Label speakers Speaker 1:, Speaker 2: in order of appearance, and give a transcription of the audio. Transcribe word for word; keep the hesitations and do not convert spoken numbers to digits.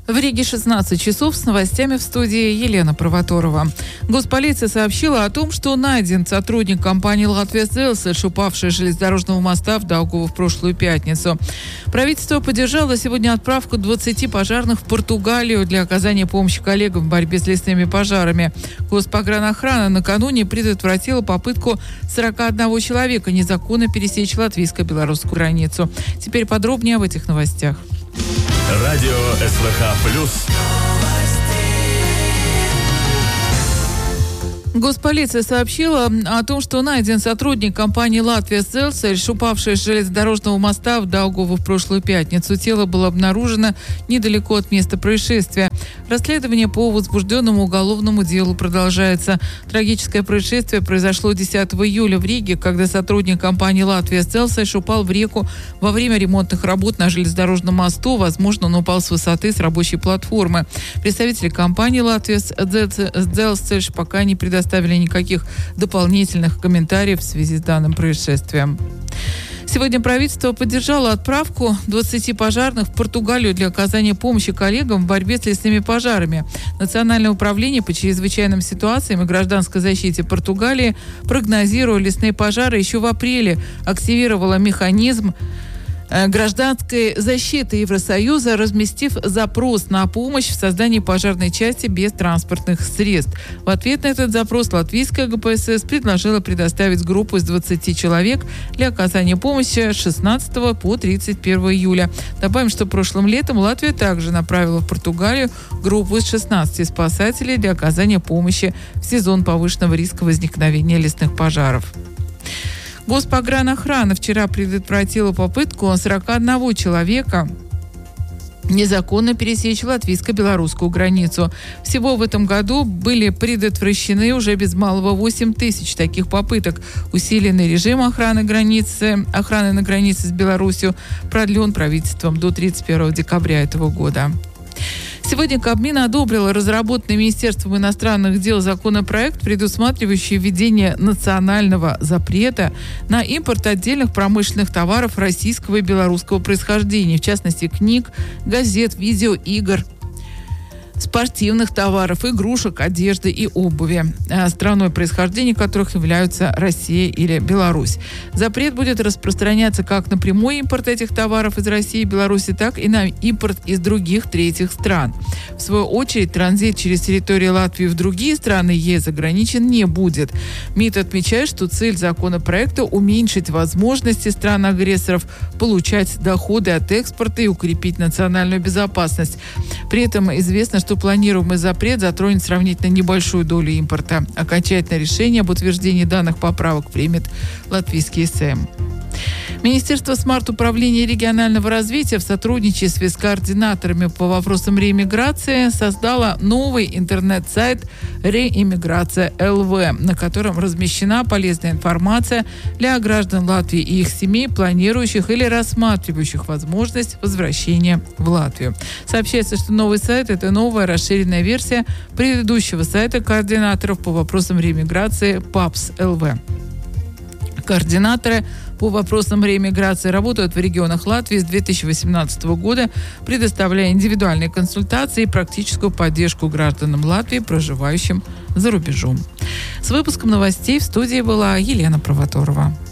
Speaker 1: В Риге шестнадцать часов, с новостями в студии Елена Провоторова. Госполиция сообщила о том, что найден сотрудник компании «Латвия Дзельсельш», упавший с железнодорожного моста в Даугаву в прошлую пятницу. Правительство поддержало сегодня отправку двадцати пожарных в Португалию для оказания помощи коллегам в борьбе с лесными пожарами. Госпогранохрана накануне предотвратила попытку сорока одного человека незаконно пересечь латвийско-белорусскую границу. Теперь подробнее об этих новостях.
Speaker 2: Радио СВХ плюс.
Speaker 1: Госполиция сообщила о том, что найден сотрудник компании «Латвия Дзельсельш», упавший с железнодорожного моста в Даугаву в прошлую пятницу. Тело было обнаружено недалеко от места происшествия. Расследование по возбужденному уголовному делу продолжается. Трагическое происшествие произошло десятого июля в Риге, когда сотрудник компании «Латвия Дзельсельш» упал в реку во время ремонтных работ на железнодорожном мосту. Возможно, он упал с высоты с рабочей платформы. Представители компании «Латвия Дзельсельш» пока не предоставили оставили никаких дополнительных комментариев в связи с данным происшествием. Сегодня правительство поддержало отправку двадцати пожарных в Португалию для оказания помощи коллегам в борьбе с лесными пожарами. Национальное управление по чрезвычайным ситуациям и гражданской защите Португалии, прогнозируя лесные пожары, еще в апреле активировало механизм гражданской защиты Евросоюза, разместив запрос на помощь в создании пожарной части без транспортных средств. В ответ на этот запрос латвийская ГПСС предложила предоставить группу из двадцати человек для оказания помощи с шестнадцатого по тридцать первое июля. Добавим, что прошлым летом Латвия также направила в Португалию группу из шестнадцати спасателей для оказания помощи в сезон повышенного риска возникновения лесных пожаров. Госпогранохрана вчера предотвратила попытку сорока одного человека незаконно пересечь латвийско-белорусскую границу. Всего в этом году были предотвращены уже без малого восемь тысяч таких попыток. Усиленный режим охраны границы, охраны на границе с Беларусью продлен правительством до тридцать первого декабря этого года. Сегодня Кабмин одобрил разработанный Министерством иностранных дел законопроект, предусматривающий введение национального запрета на импорт отдельных промышленных товаров российского и белорусского происхождения, в частности книг, газет, видеоигр, спортивных товаров, игрушек, одежды и обуви, страной происхождения которых являются Россия или Беларусь. Запрет будет распространяться как на прямой импорт этих товаров из России и Беларуси, так и на импорт из других третьих стран. В свою очередь, транзит через территорию Латвии в другие страны ЕС ограничен не будет. МИД отмечает, что цель законопроекта – уменьшить возможности стран-агрессоров получать доходы от экспорта и укрепить национальную безопасность. При этом известно, что планируемый запрет затронет сравнительно небольшую долю импорта. Окончательное решение об утверждении данных поправок примет латвийский СМ. Министерство смарт-управления регионального развития в сотрудничестве с координаторами по вопросам реиммиграции создало новый интернет-сайт «Реиммиграция ЛВ», на котором размещена полезная информация для граждан Латвии и их семей, планирующих или рассматривающих возможность возвращения в Латвию. Сообщается, что новый сайт – это новая расширенная версия предыдущего сайта координаторов по вопросам реиммиграции ПАПС ЛВ. Координаторы по вопросам реиммиграции работают в регионах Латвии с две тысячи восемнадцатого года, предоставляя индивидуальные консультации и практическую поддержку гражданам Латвии, проживающим за рубежом. С выпуском новостей в студии была Елена Провоторова.